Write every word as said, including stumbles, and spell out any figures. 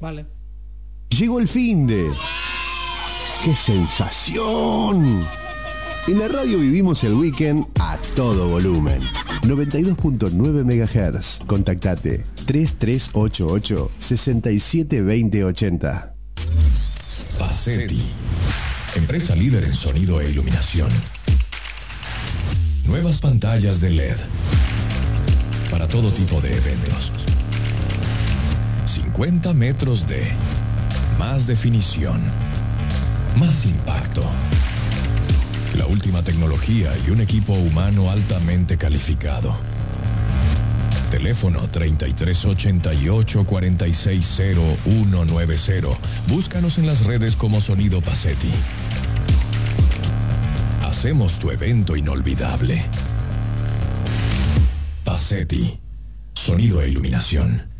Vale. Llegó el finde. ¡Qué sensación! En la radio vivimos el weekend a todo volumen. noventa y dos punto nueve megahertz. Contactate tres tres ocho ocho, seis siete dos cero ocho cero. Pacetti, empresa líder en sonido e iluminación. Nuevas pantallas de L E D para todo tipo de eventos. cincuenta metros de más definición, más impacto. La última tecnología y un equipo humano altamente calificado. Teléfono treinta y tres ochenta y ocho, cuarenta y seis cero, ciento noventa. Búscanos en las redes como Sonido Pacetti. Hacemos tu evento inolvidable. Pacetti, sonido e iluminación.